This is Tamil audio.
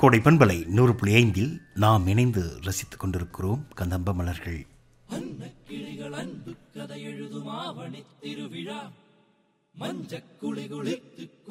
கோடை பண்பலை 100.5 நாம் இணைந்து ரசித்துக் கொண்டிருக்கிறோம் கதம்ப மலர்கள். அன்னக்கிளிகள் அன்பு கதை எழுதும் ஆவணி திருவிழா மஞ்சக்குளி குளித்து